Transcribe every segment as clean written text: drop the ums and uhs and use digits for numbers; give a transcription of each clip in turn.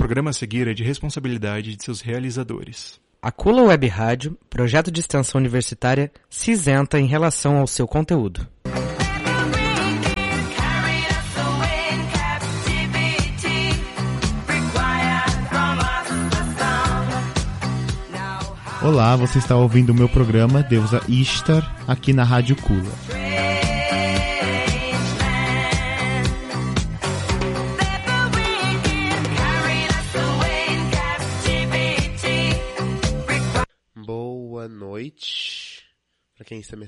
programa a seguir é de responsabilidade de seus realizadores. A Kula Web Rádio, projeto de extensão universitária, se isenta em relação ao seu conteúdo. Olá, você está ouvindo o meu programa Deusa Ishtar aqui na Rádio Kula. Boa noite para quem está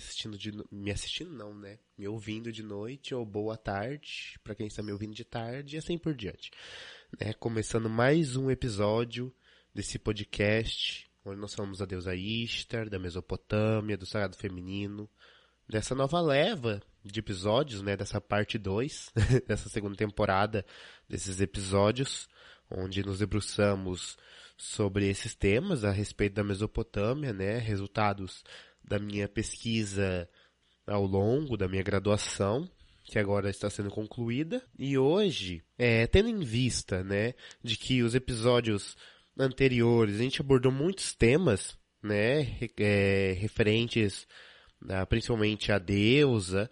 me ouvindo de noite, ou boa tarde para quem está me ouvindo de tarde e assim por diante. Começando mais um episódio desse podcast onde nós falamos da deusa Ishtar, da Mesopotâmia, do sagrado feminino, dessa nova leva de episódios, dessa parte 2, dessa segunda temporada desses episódios, onde nos debruçamos sobre esses temas a respeito da Mesopotâmia, resultados da minha pesquisa ao longo da minha graduação, que agora está sendo concluída. E hoje, tendo em vista, de que os episódios anteriores a gente abordou muitos temas, referentes principalmente à deusa,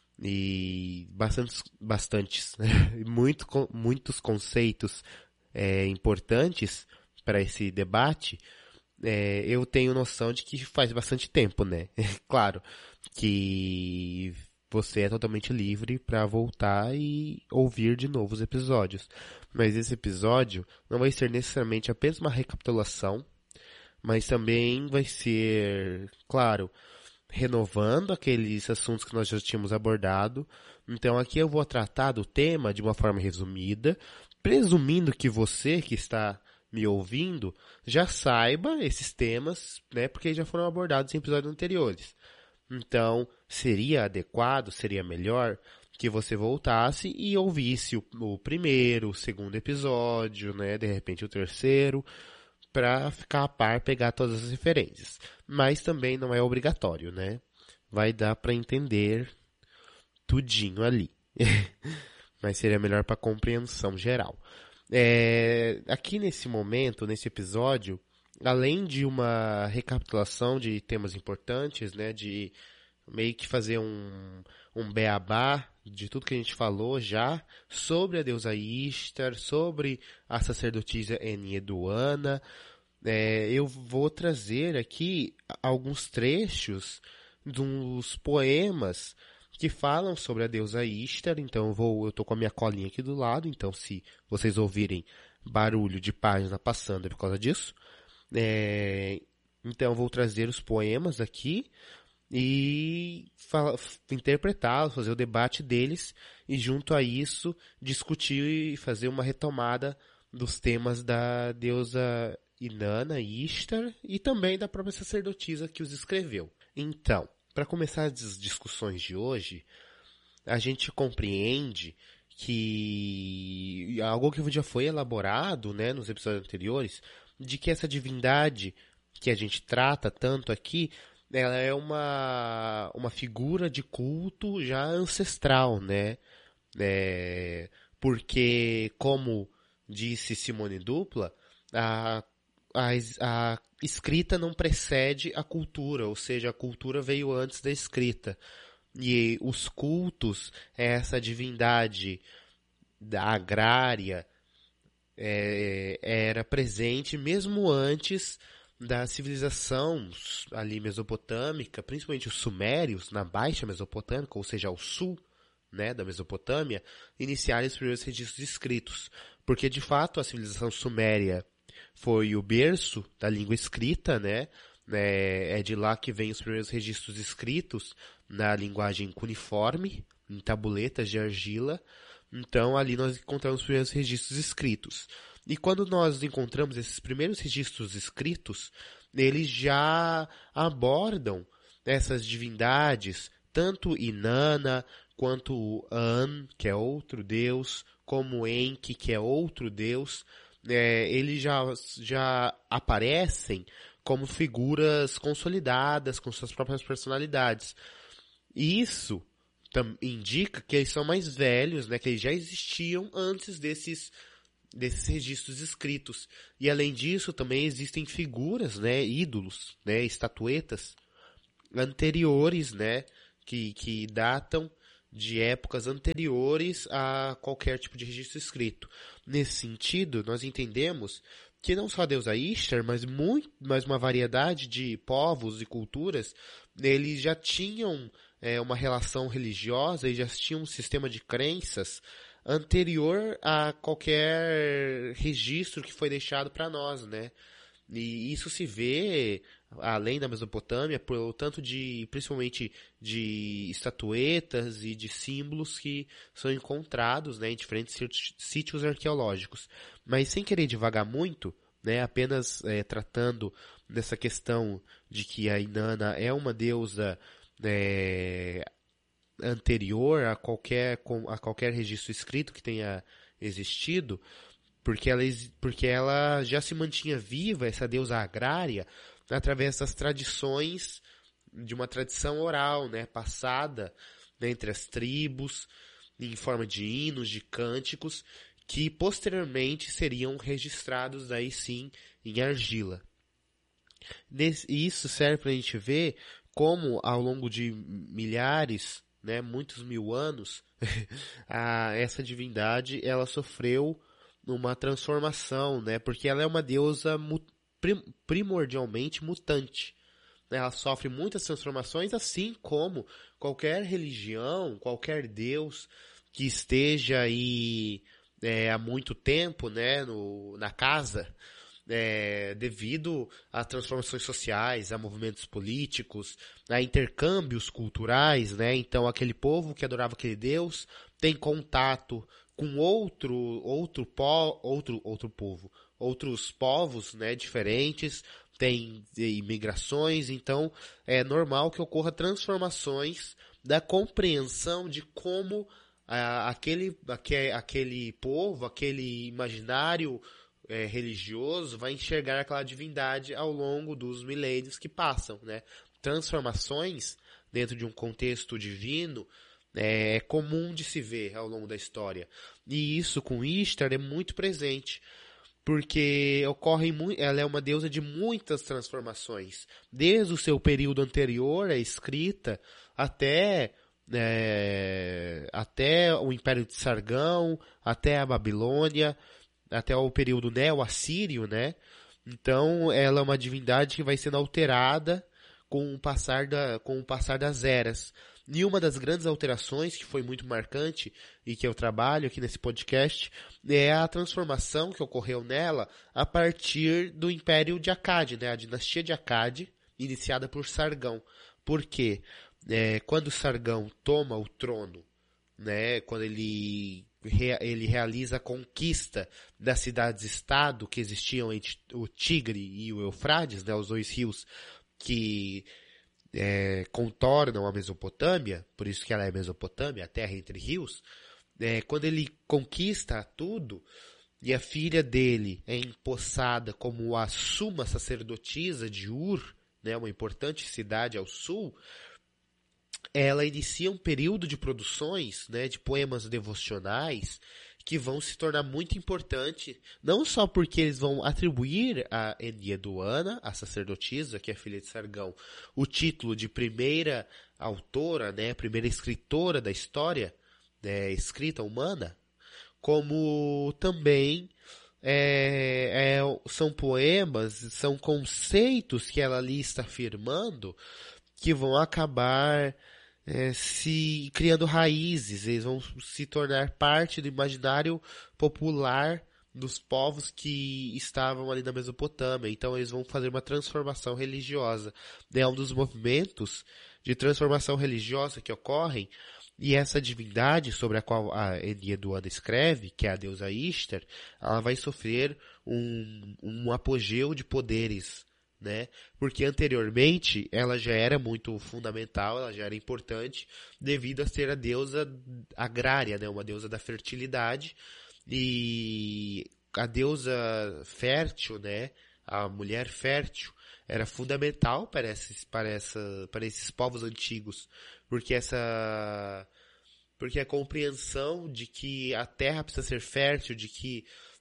e bastantes, muitos conceitos importantes para esse debate. Eu tenho noção de que faz bastante tempo, Claro que você é totalmente livre para voltar e ouvir de novo os episódios. Mas esse episódio não vai ser necessariamente apenas uma recapitulação, mas também vai ser, claro, renovando aqueles assuntos que nós já tínhamos abordado. Então aqui eu vou tratar do tema de uma forma resumida, presumindo que você que está me ouvindo já saiba esses temas, porque já foram abordados em episódios anteriores. Então, seria adequado, seria melhor que você voltasse e ouvisse o primeiro, o segundo episódio, de repente o terceiro, para ficar a par, pegar todas as referências. Mas também não é obrigatório, Vai dar para entender tudinho ali. Mas seria melhor para compreensão geral. Aqui nesse momento, nesse episódio, além de uma recapitulação de temas importantes, de meio que fazer um beabá de tudo que a gente falou já sobre a deusa Ishtar, sobre a sacerdotisa Enheduanna, eu vou trazer aqui alguns trechos dos poemas que falam sobre a deusa Ishtar. Então eu tô com a minha colinha aqui do lado, então se vocês ouvirem barulho de página passando é por causa disso. Então eu vou trazer os poemas aqui e interpretá-los, fazer o debate deles, e junto a isso discutir e fazer uma retomada dos temas da deusa Inanna, Ishtar, e também da própria sacerdotisa que os escreveu. Então, para começar as discussões de hoje, a gente compreende que algo que já foi elaborado, nos episódios anteriores, de que essa divindade que a gente trata tanto aqui, ela é uma figura de culto já ancestral, porque, como disse Simone Dupla, a escrita não precede a cultura, ou seja, a cultura veio antes da escrita. E os cultos, essa divindade da agrária, era presente mesmo antes da civilização ali mesopotâmica, principalmente os sumérios, na Baixa Mesopotâmica, ou seja, ao sul, da Mesopotâmia, iniciarem os primeiros registros escritos. Porque, de fato, a civilização suméria foi o berço da língua escrita, é de lá que vem os primeiros registros escritos na linguagem cuneiforme, em tabuletas de argila. Então, ali nós encontramos os primeiros registros escritos. E quando nós encontramos esses primeiros registros escritos, eles já abordam essas divindades, tanto Inanna, quanto An, que é outro deus, como Enki, que é outro deus. Eles já aparecem como figuras consolidadas, com suas próprias personalidades. E isso indica que eles são mais velhos, que eles já existiam antes desses desses registros escritos. E além disso, também existem figuras, né, ídolos, né, estatuetas anteriores, né, que datam de épocas anteriores a qualquer tipo de registro escrito. Nesse sentido, nós entendemos que não só a deusa Ishtar, mas uma variedade de povos e culturas, eles já tinham uma relação religiosa e já tinham um sistema de crenças anterior a qualquer registro que foi deixado para nós, né? E isso se vê, além da Mesopotâmia, por tanto principalmente de estatuetas e de símbolos que são encontrados, né, em diferentes sítios arqueológicos. Mas sem querer divagar muito, né, apenas tratando dessa questão de que a Inanna é uma deusa anterior a qualquer registro escrito que tenha existido, porque ela já se mantinha viva, essa deusa agrária, através das tradições, de uma tradição oral, né, passada, né, entre as tribos, em forma de hinos, de cânticos, que posteriormente seriam registrados daí sim em argila. Isso serve para a gente ver como ao longo de milhares, né, muitos mil anos, essa divindade ela sofreu uma transformação, né, porque ela é uma deusa primordialmente mutante. Ela sofre muitas transformações, assim como qualquer religião, qualquer deus que esteja aí há muito tempo, né, na casa, devido a transformações sociais, a movimentos políticos, a intercâmbios culturais, né? Então aquele povo que adorava aquele deus tem contato com outro povo, outros povos, né, diferentes, tem imigrações, então é normal que ocorra transformações da compreensão de como aquele povo, aquele imaginário religioso vai enxergar aquela divindade ao longo dos milênios que passam, né? Transformações dentro de um contexto divino é comum de se ver ao longo da história. E isso com Ishtar é muito presente, porque ela é uma deusa de muitas transformações, desde o seu período anterior à escrita até o Império de Sargão, até a Babilônia, até o período neo-assírio, né? Então, ela é uma divindade que vai sendo alterada com o passar das eras. E uma das grandes alterações, que foi muito marcante, e que eu trabalho aqui nesse podcast, é a transformação que ocorreu nela a partir do Império de Akkad, né? A dinastia de Akkad, iniciada por Sargão. Por quê? Quando Sargão toma o trono, né? Quando ele realiza a conquista das cidades-estado que existiam entre o Tigre e o Eufrates, né, os dois rios que contornam a Mesopotâmia, por isso que ela é Mesopotâmia, a terra entre rios. Quando ele conquista tudo e a filha dele é empossada como a suma sacerdotisa de Ur, né, uma importante cidade ao sul, ela inicia um período de produções, né, de poemas devocionais que vão se tornar muito importante, não só porque eles vão atribuir a Enheduanna, a sacerdotisa, que é filha de Sargão, o título de primeira autora, né, primeira escritora da história, né, escrita humana, como também são poemas, são conceitos que ela ali está afirmando que vão acabar se criando raízes, eles vão se tornar parte do imaginário popular dos povos que estavam ali na Mesopotâmia. Então eles vão fazer uma transformação religiosa. É um dos movimentos de transformação religiosa que ocorrem, e essa divindade sobre a qual a Enheduanna escreve, que é a deusa Ishtar, ela vai sofrer um apogeu de poderes, né? Porque anteriormente ela já era muito fundamental, ela já era importante, devido a ser a deusa agrária, né? Uma deusa da fertilidade, e a deusa fértil, né? A mulher fértil era fundamental para esses povos antigos, porque a compreensão de que a terra precisa ser fértil, de que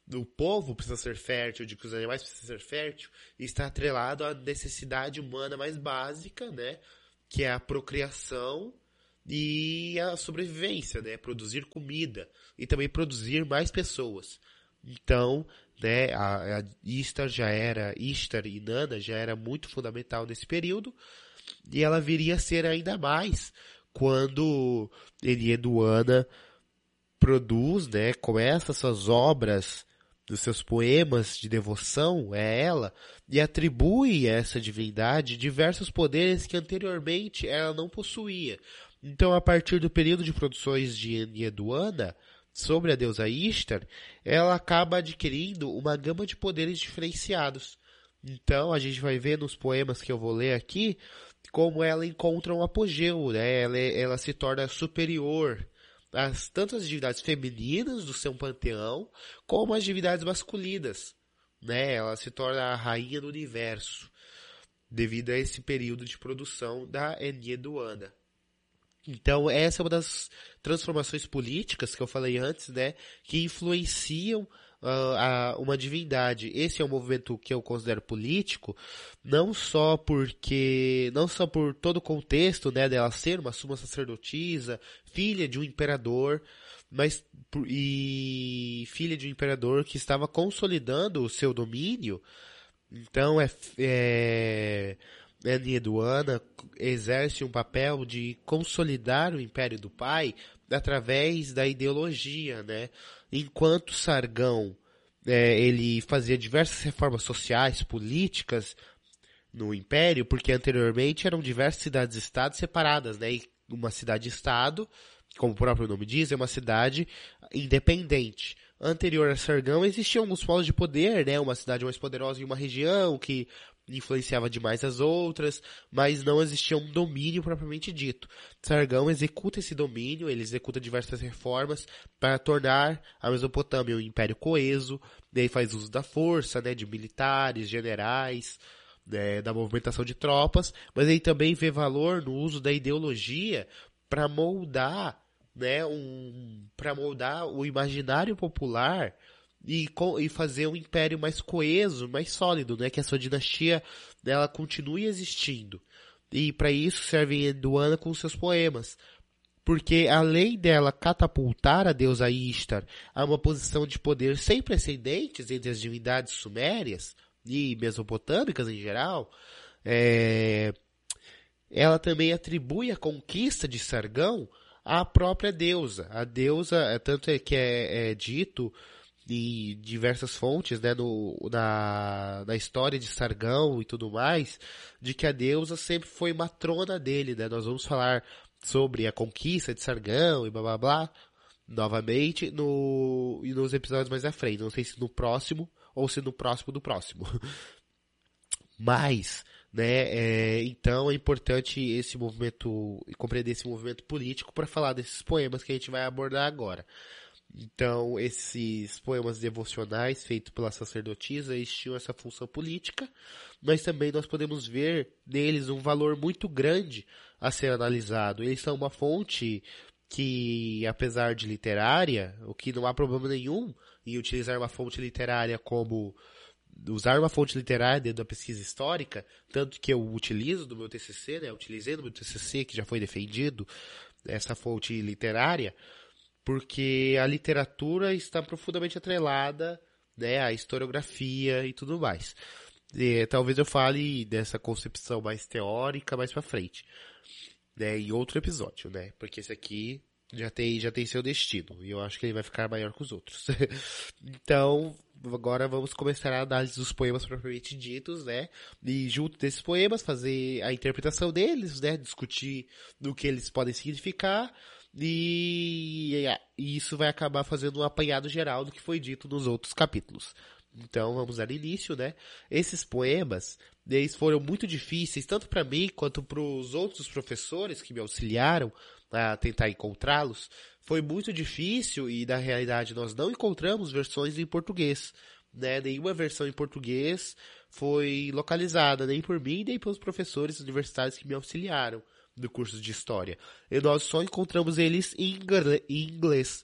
do povo precisa ser fértil, de que os animais precisam ser fértil, está atrelado à necessidade humana mais básica, né? Que é a procriação e a sobrevivência, né? Produzir comida e também produzir mais pessoas. Então, né, a Ishtar e Inanna já era muito fundamental nesse período, e ela viria a ser ainda mais quando Enheduanna produz, né, começa suas obras, dos seus poemas de devoção a ela, e atribui a essa divindade diversos poderes que anteriormente ela não possuía. Então, a partir do período de produções de Enheduanna, sobre a deusa Ishtar, ela acaba adquirindo uma gama de poderes diferenciados. Então, a gente vai ver nos poemas que eu vou ler aqui, como ela encontra um apogeu, né? Ela se torna superior tanto as divindades femininas do seu panteão, como as divindades masculinas, né? Ela se torna a rainha do universo, devido a esse período de produção da Enheduanna. Então, essa é uma das transformações políticas que eu falei antes, né? Que influenciam uma divindade. Esse é um movimento que eu considero político, não só por todo o contexto, né, dela ser uma suma sacerdotisa, filha de um imperador, filha de um imperador que estava consolidando o seu domínio. Então, Enheduanna exerce um papel de consolidar o império do pai através da ideologia, né? Enquanto Sargão, ele fazia diversas reformas sociais, políticas no império, porque anteriormente eram diversas cidades-estado separadas, né? E uma cidade-estado, como o próprio nome diz, é uma cidade independente. Anterior a Sargão existiam alguns polos de poder, né? Uma cidade mais poderosa em uma região que influenciava demais as outras, mas não existia um domínio propriamente dito. Sargão executa esse domínio, ele executa diversas reformas para tornar a Mesopotâmia um império coeso, daí faz uso da força, né, de militares, generais, né, da movimentação de tropas, mas ele também vê valor no uso da ideologia para moldar, né, para moldar o imaginário popular e fazer um império mais coeso, mais sólido, né? Que a sua dinastia dela continue existindo. E para isso serve Enheduanna com seus poemas. Porque além dela catapultar a deusa Ishtar a uma posição de poder sem precedentes entre as divindades sumérias e mesopotâmicas em geral, ela também atribui a conquista de Sargão à própria deusa. A deusa, tanto é que é dito em diversas fontes, né, na história de Sargão e tudo mais, de que a deusa sempre foi matrona dele, né? Nós vamos falar sobre a conquista de Sargão e blá blá blá, novamente, nos episódios mais à frente. Não sei se no próximo, ou se no próximo do próximo. Mas, né, então é importante esse movimento, compreender esse movimento político para falar desses poemas que a gente vai abordar agora. Então, esses poemas devocionais feitos pela sacerdotisa, eles tinham essa função política, mas também nós podemos ver neles um valor muito grande a ser analisado. Eles são uma fonte que, apesar de literária, o que não há problema nenhum em utilizar uma fonte literária como usar uma fonte literária dentro da pesquisa histórica, tanto que eu utilizo no meu TCC, né? Eu utilizei no meu TCC, que já foi defendido, essa fonte literária, porque a literatura está profundamente atrelada, né, à historiografia e tudo mais. Talvez eu fale dessa concepção mais teórica mais pra frente, né, em outro episódio, né, porque esse aqui já tem seu destino, e eu acho que ele vai ficar maior que os outros. Então, agora vamos começar a análise dos poemas propriamente ditos, né, e junto desses poemas fazer a interpretação deles, né, discutir do que eles podem significar, e isso vai acabar fazendo um apanhado geral do que foi dito nos outros capítulos. Então vamos dar início, né? Esses poemas, eles foram muito difíceis, tanto para mim quanto para os outros professores que me auxiliaram a tentar encontrá-los. Foi muito difícil e na realidade nós não encontramos versões em português, né? Nenhuma versão em português foi localizada, nem por mim, nem pelos professores universitários que me auxiliaram do curso de História. E nós só encontramos eles em inglês.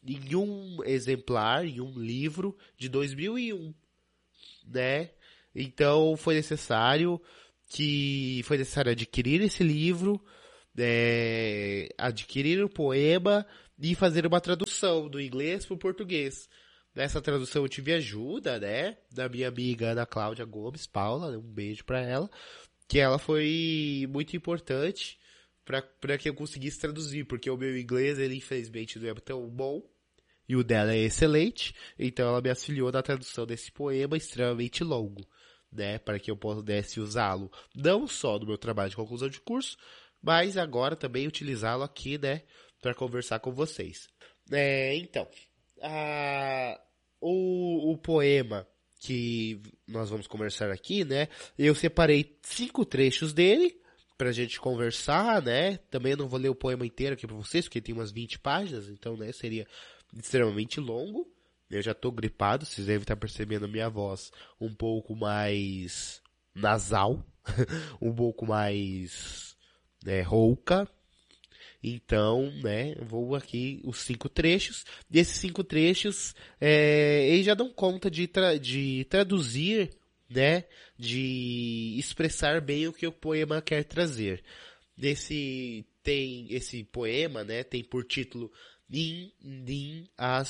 em um exemplar, em um livro de 2001, né? Então foi necessário adquirir esse livro, adquirir o poema e fazer uma tradução do inglês para o português. Nessa tradução eu tive ajuda, né, da minha amiga Ana Cláudia Gomes, Paula, um beijo para ela, que ela foi muito importante para que eu conseguisse traduzir, porque o meu inglês, ele infelizmente não é tão bom, e o dela é excelente, então ela me auxiliou na tradução desse poema extremamente longo, né, para que eu pudesse usá-lo, não só no meu trabalho de conclusão de curso, mas agora também utilizá-lo aqui, né, para conversar com vocês. Então, o poema que nós vamos conversar aqui, né, eu separei 5 trechos dele, pra gente conversar, né, também eu não vou ler o poema inteiro aqui pra vocês, porque tem umas 20 páginas, então, né, seria extremamente longo. Eu já tô gripado, vocês devem estar percebendo a minha voz um pouco mais nasal, um pouco mais, rouca. Então, né, vou aqui os 5 trechos. E esses 5 trechos, eles já dão conta de traduzir, né, de expressar bem o que o poema quer trazer. Esse poema, né, tem por título Nin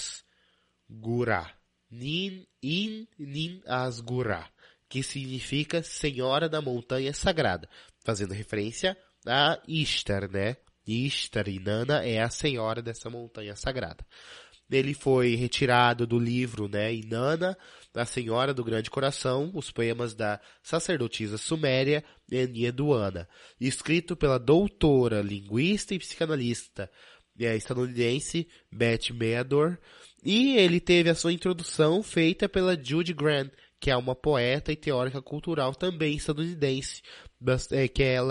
Asgura. Nin Asgura, que significa Senhora da Montanha Sagrada, fazendo referência a Ishtar, né? Ishtar, Inanna, é a senhora dessa montanha sagrada. Ele foi retirado do livro, né, Inanna, a Senhora do Grande Coração, os poemas da sacerdotisa suméria Enheduanna, escrito pela doutora, linguista e psicanalista estadunidense Beth Meador, e ele teve a sua introdução feita pela Judy Grant, que é uma poeta e teórica cultural também estadunidense, que ela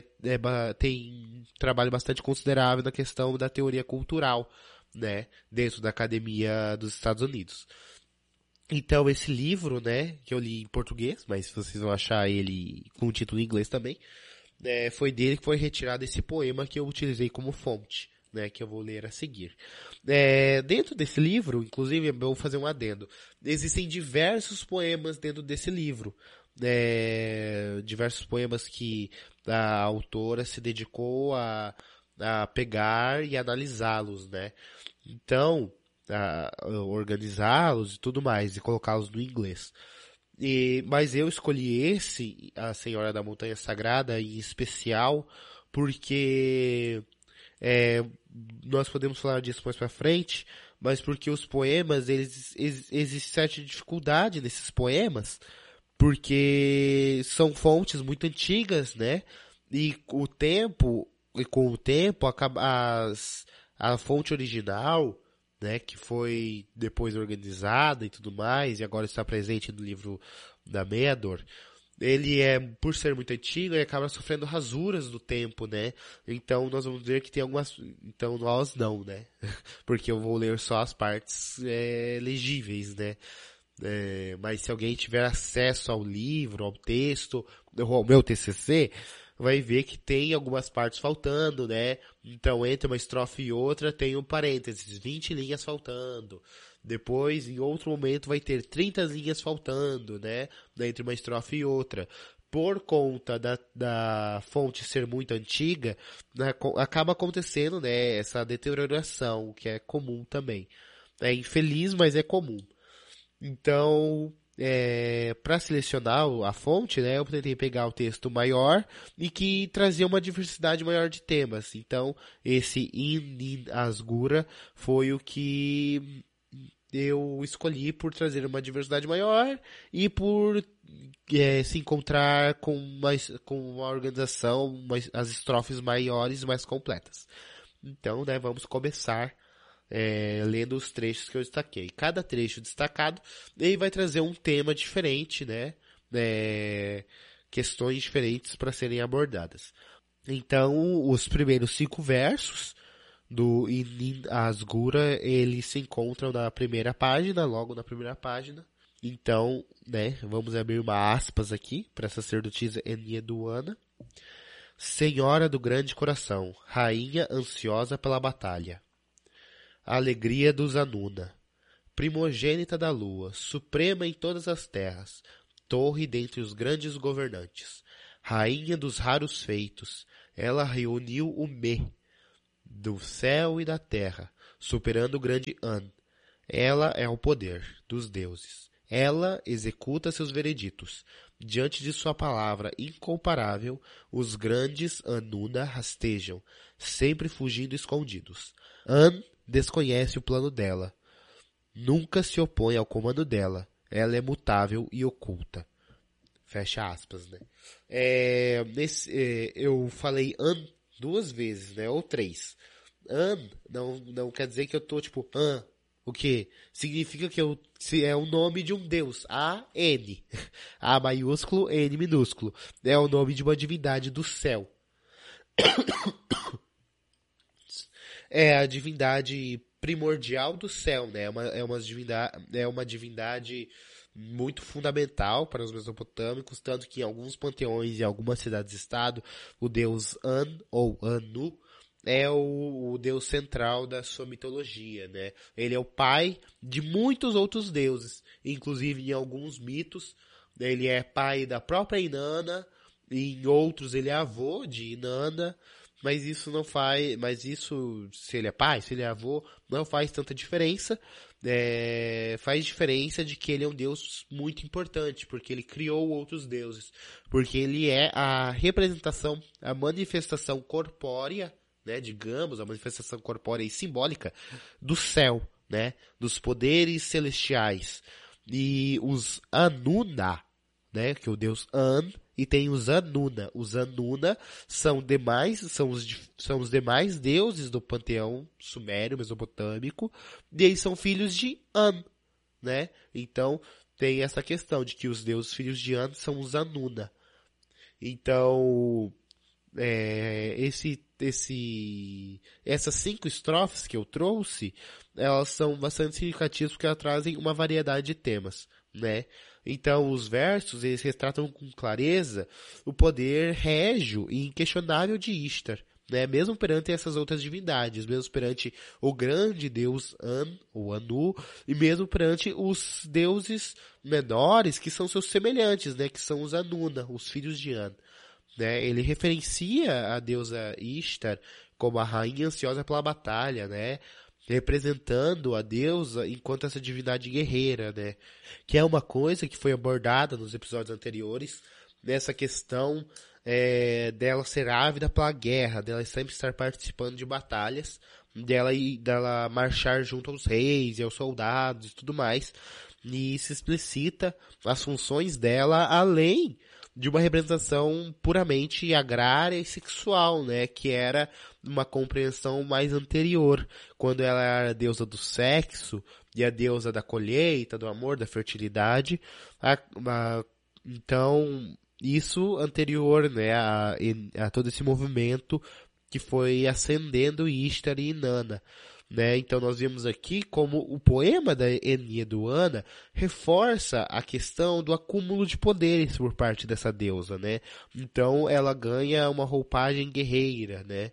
tem um trabalho bastante considerável na questão da teoria cultural, né, dentro da Academia dos Estados Unidos. Então esse livro, né, que eu li em português, mas vocês vão achar ele com o título em inglês também, foi dele que foi retirado esse poema que eu utilizei como fonte, né, que eu vou ler a seguir. Dentro desse livro, inclusive, eu vou fazer um adendo, existem diversos poemas dentro desse livro, diversos poemas que a autora se dedicou a pegar e analisá-los, né? Então, organizá-los e tudo mais, e colocá-los no inglês. Mas eu escolhi a Senhora da Montanha Sagrada, em especial, porque nós podemos falar disso mais pra frente, mas porque os poemas, existe certa dificuldade nesses poemas, porque são fontes muito antigas, né? E com o tempo a fonte original, né, que foi depois organizada e tudo mais, e agora está presente no livro da Meador, ele por ser muito antigo, ele acaba sofrendo rasuras do tempo, né? Então nós vamos ver que tem algumas, então nós não, né? Porque eu vou ler só as partes legíveis, né? Mas se alguém tiver acesso ao livro, ao texto, ao meu TCC, vai ver que tem algumas partes faltando, né? Então, entre uma estrofe e outra, tem um parênteses, 20 linhas faltando. Depois, em outro momento, vai ter 30 linhas faltando, né? Entre uma estrofe e outra. Por conta da fonte ser muito antiga, né, acaba acontecendo, né, essa deterioração, que é comum também. É infeliz, mas é comum. Então, para selecionar a fonte, né, eu tentei pegar o texto maior e que trazia uma diversidade maior de temas. Então, esse Nin Asgura foi o que eu escolhi por trazer uma diversidade maior e por se encontrar com uma organização, as estrofes maiores e mais completas. Então, né, vamos começar lendo os trechos que eu destaquei. Cada trecho destacado, ele vai trazer um tema diferente, né? Questões diferentes para serem abordadas. Então, os primeiros 5 versos do Nin Asgura, eles se encontram na primeira página, logo na primeira página. Então, né, vamos abrir uma aspas aqui para a sacerdotisa Enheduanna. Senhora do grande coração, rainha ansiosa pela batalha. a alegria dos Anuna. Primogênita da lua, suprema em todas as terras, torre dentre os grandes governantes, rainha dos raros feitos, ela reuniu o Me, do céu e da terra, superando o grande An. Ela é o poder dos deuses. Ela executa seus vereditos. Diante de sua palavra incomparável, os grandes Anuna rastejam, sempre fugindo escondidos. An desconhece o plano dela. Nunca se opõe ao comando dela. Ela é mutável e oculta. Fecha aspas, né? Eu falei An 2 vezes, né? Ou 3. An não quer dizer que eu tô tipo An. O que? Significa que é o nome de um deus. A-N. A maiúsculo, N minúsculo. É o nome de uma divindade do céu. É a divindade primordial do céu, né? É uma divindade muito fundamental para os mesopotâmicos, tanto que em alguns panteões e algumas cidades-estado, o deus An, ou Anu, é o deus central da sua mitologia, né? Ele é o pai de muitos outros deuses, inclusive em alguns mitos, ele é pai da própria Inanna, e em outros ele é avô de Inanna, mas se ele é pai, se ele é avô, não faz tanta diferença. Faz diferença de que ele é um deus muito importante, porque ele criou outros deuses, porque ele é a representação, a manifestação corpórea, né, digamos, a manifestação corpórea e simbólica do céu, né, dos poderes celestiais. E os Anuna, né, que é o deus An, e tem os Anuna. Os Anuna são os demais deuses do panteão sumério, mesopotâmico, e eles são filhos de An, né? Então, tem essa questão de que os deuses filhos de An são os Anuna. Então, essas 5 estrofes que eu trouxe, elas são bastante significativas porque elas trazem uma variedade de temas, né? Então, os versos, eles retratam com clareza o poder régio e inquestionável de Ishtar, né? Mesmo perante essas outras divindades, mesmo perante o grande deus An, ou Anu, e mesmo perante os deuses menores que são seus semelhantes, né? Que são os Anuna, os filhos de An. Né? Ele referencia a deusa Ishtar como a rainha ansiosa pela batalha, né? Representando a deusa enquanto essa divindade guerreira, né? Que é uma coisa que foi abordada nos episódios anteriores, nessa questão dela ser ávida pela guerra, dela sempre estar participando de batalhas, dela marchar junto aos reis e aos soldados e tudo mais, e isso explicita as funções dela além de uma representação puramente agrária e sexual, né, que era uma compreensão mais anterior, quando ela era a deusa do sexo e a deusa da colheita, do amor, da fertilidade. Então, isso anterior, né, a todo esse movimento que foi ascendendo Ishtar e Inanna. Né? Então nós vimos aqui como o poema da Enneaduana reforça a questão do acúmulo de poderes por parte dessa deusa, né? Então ela ganha uma roupagem guerreira, né?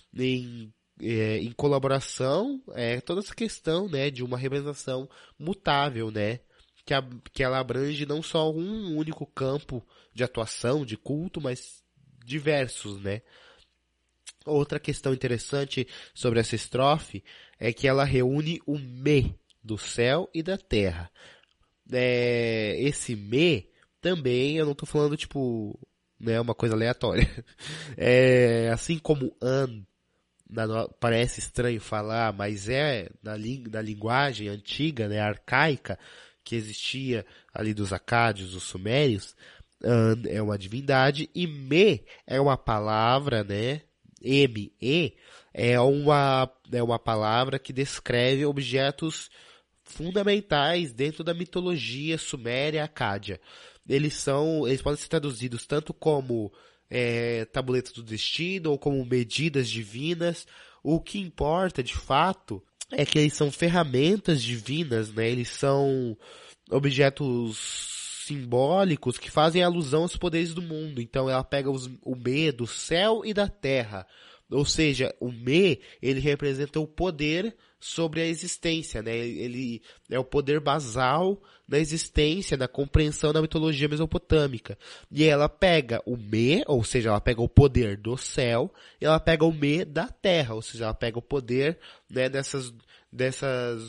Em colaboração, toda essa questão, né, de uma representação mutável, né? Que ela abrange não só um único campo de atuação, de culto, mas diversos, né? Outra questão interessante sobre essa estrofe é que ela reúne o Me do céu e da terra. Esse Me também, eu não estou falando tipo, né, uma coisa aleatória. Assim como An, parece estranho falar, mas na linguagem antiga, né, arcaica, que existia ali dos acádios, dos sumérios, An é uma divindade e Me é uma palavra, né? M-E é uma palavra que descreve objetos fundamentais dentro da mitologia suméria acádia. Eles podem ser traduzidos tanto como tabuletas do destino ou como medidas divinas. O que importa, de fato, é que eles são ferramentas divinas, né? Eles são objetos simbólicos que fazem alusão aos poderes do mundo. Então ela pega o Me do céu e da terra. Ou seja, o Me, ele representa o poder sobre a existência, né? Ele é o poder basal na existência, na compreensão da mitologia mesopotâmica. E ela pega o Me, ou seja, ela pega o poder do céu, e ela pega o Me da terra, ou seja, ela pega o poder, né, dessas